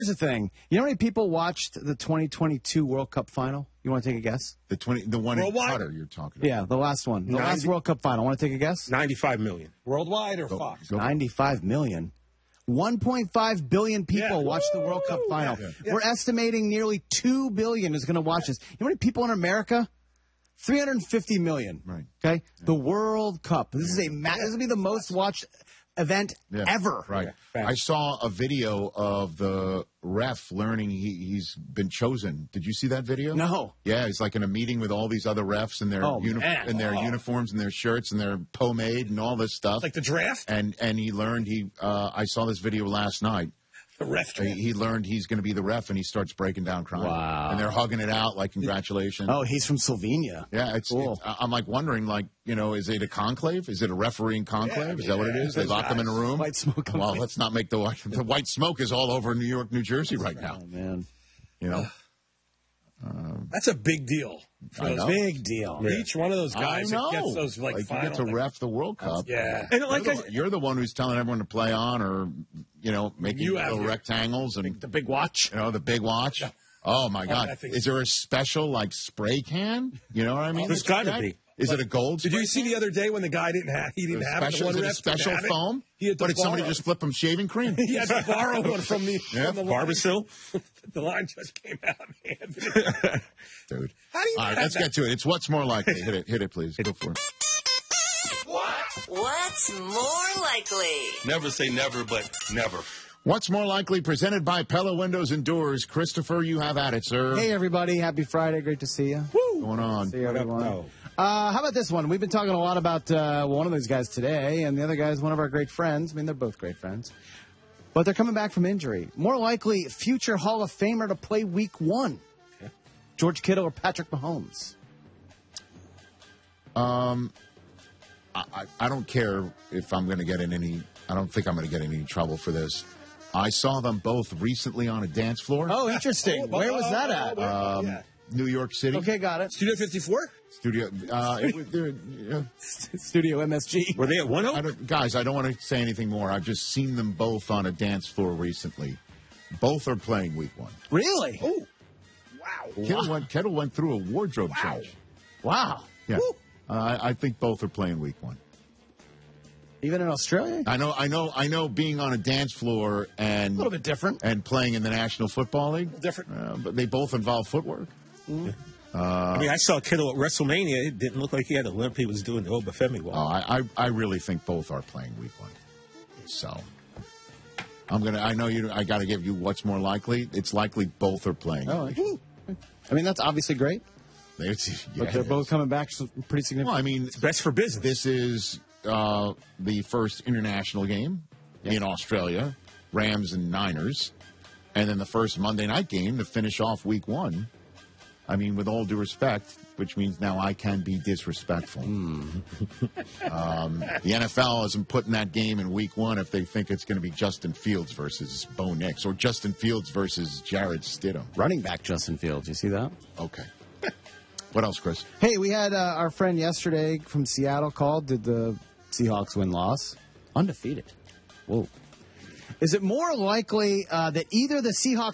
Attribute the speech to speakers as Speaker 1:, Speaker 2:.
Speaker 1: Here's the thing. You know how many people watched the 2022 World Cup final? You want to take a guess?
Speaker 2: The one in
Speaker 3: Worldwide?
Speaker 2: Qatar you're talking about.
Speaker 1: Yeah, the last one. The last World Cup final. Want to take a guess?
Speaker 3: 95 million. Worldwide or Fox?
Speaker 1: 95 million. 1.5 billion people watched the World Cup final.
Speaker 3: Yeah.
Speaker 1: We're estimating nearly 2 billion is going to watch this. You know how many people in America? 350 million.
Speaker 2: Right.
Speaker 1: Okay? The World Cup. This is this will be the most watched event ever.
Speaker 2: Right.
Speaker 3: Yeah.
Speaker 2: I saw a video of the ref learning he's been chosen. Did you see that video?
Speaker 1: No.
Speaker 2: Yeah, he's like in a meeting with all these other refs in their uniforms and their shirts and their pomade and all this stuff.
Speaker 3: Like the draft?
Speaker 2: And he learned I saw this video last night.
Speaker 3: The ref draft.
Speaker 2: He learned he's going to be the ref, and he starts breaking down crying.
Speaker 1: Wow.
Speaker 2: And they're hugging it out like congratulations.
Speaker 1: Oh, he's from Slovenia.
Speaker 2: Yeah,
Speaker 1: cool.
Speaker 2: I'm like wondering, is it a conclave? Is it a refereeing conclave? Is that what it is? They lock them in a room?
Speaker 1: White smoke.
Speaker 2: Well, let's not make the white smoke is all over New York, New Jersey right now.
Speaker 1: Oh, man.
Speaker 2: You know?
Speaker 3: That's a big deal.
Speaker 2: I know.
Speaker 1: Big deal.
Speaker 3: For each one of those guys that gets those
Speaker 2: you get
Speaker 3: final
Speaker 2: to ref the World Cup.
Speaker 3: Yeah.
Speaker 2: And you're the one who's telling everyone to play on or, making little rectangles and
Speaker 1: The big watch.
Speaker 2: the big watch. Oh my God! Is there a special spray can? You know what I mean?
Speaker 3: There's got to be.
Speaker 2: Is it a gold?
Speaker 3: Did you see the other day when the guy didn't have it?
Speaker 2: Special,
Speaker 3: The one
Speaker 2: is it a
Speaker 3: ref
Speaker 2: special
Speaker 3: didn't have
Speaker 2: foam?
Speaker 3: It.
Speaker 2: But did somebody just flip him shaving cream?
Speaker 3: He had to borrow one from the
Speaker 2: Barbasol.
Speaker 3: The line just came out and handed it.
Speaker 2: Dude.
Speaker 3: How do you
Speaker 2: All right,
Speaker 3: have
Speaker 2: let's
Speaker 3: that?
Speaker 2: get to it. It's what's more likely. Hit it, please. Go for it.
Speaker 4: What's more likely?
Speaker 5: Never say never, but never.
Speaker 2: What's more likely? Presented by Pella Windows and Doors. Christopher, you have at it, sir.
Speaker 1: Hey, everybody. Happy Friday. Great to see you.
Speaker 2: What's going on?
Speaker 1: See everyone.
Speaker 3: No.
Speaker 1: How about this one? We've been talking a lot about one of those guys today, and the other guy is one of our great friends. I mean, they're both great friends. But they're coming back from injury. More likely, future Hall of Famer to play Week 1. Okay. George Kittle or Patrick Mahomes?
Speaker 2: I don't care if I'm going to get in any. I don't think I'm going to get in any trouble for this. I saw them both recently on a dance floor.
Speaker 1: Oh, interesting. Where was that at?
Speaker 2: New York City.
Speaker 1: Okay, got it.
Speaker 3: Studio 54?
Speaker 2: Studio.
Speaker 1: Studio MSG.
Speaker 3: Were they at 1-0?
Speaker 2: Guys, I don't want to say anything more. I've just seen them both on a dance floor recently. Both are playing Week 1.
Speaker 1: Really?
Speaker 3: Oh, wow.
Speaker 2: Kittle went through a wardrobe change.
Speaker 1: Wow.
Speaker 2: Yeah. I think both are playing Week 1.
Speaker 1: Even in Australia?
Speaker 2: I know. Being on a dance floor and
Speaker 1: A little bit different.
Speaker 2: and playing in the National Football League,
Speaker 3: Different.
Speaker 2: but they both involve footwork.
Speaker 6: I saw Kittle at WrestleMania. It didn't look like he had a limp. He was doing the Obafemi walk.
Speaker 2: I really think both are playing Week 1. So I know you. I got to give you what's more likely. It's likely both are playing.
Speaker 1: Oh, I mean, that's obviously great.
Speaker 2: But
Speaker 1: they're both coming back pretty significant.
Speaker 2: Well, I mean,
Speaker 6: It's best for business.
Speaker 2: this is the first international game in Australia, Rams and Niners, and then the first Monday night game to finish off Week 1. I mean, with all due respect, which means now I can be disrespectful. The NFL isn't putting that game in Week 1 if they think it's going to be Justin Fields versus Bo Nix or Justin Fields versus Jared Stidham.
Speaker 1: Running back Justin Fields. You see that?
Speaker 2: Okay. What else, Chris?
Speaker 1: Hey, we had our friend yesterday from Seattle called. Did the Seahawks win-loss? Undefeated. Whoa. Is it more likely that either the Seahawks